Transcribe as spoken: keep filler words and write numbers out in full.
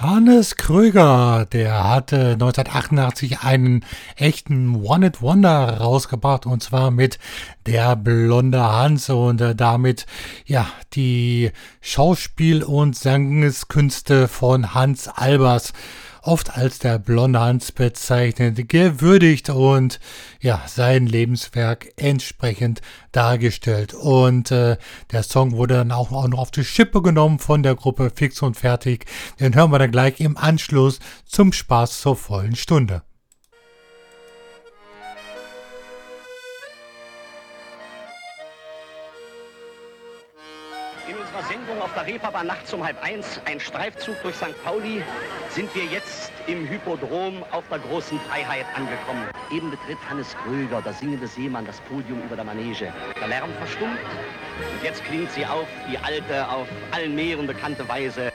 Hannes Kröger, der hatte neunzehnhundertachtundachtzig einen echten One-Hit-Wonder rausgebracht und zwar mit Der blonde Hans und äh, damit ja die Schauspiel- und Sangeskünste von Hans Albers oft als der blonde Hans bezeichnet, gewürdigt und ja, sein Lebenswerk entsprechend dargestellt. Und äh, der Song wurde dann auch, auch noch auf die Schippe genommen von der Gruppe Fix und Fertig. Den hören wir dann gleich im Anschluss zum Spaß zur vollen Stunde. In unserer Sendung auf der Reeperbahn nachts um halb eins, ein Streifzug durch Sankt Pauli, sind wir jetzt im Hypodrom auf der großen Freiheit angekommen. Eben betritt Hannes Kröger, der singende Seemann, das Podium über der Manege. Der Lärm verstummt und jetzt klingt sie auf, die alte, auf allen Meeren bekannte Weise.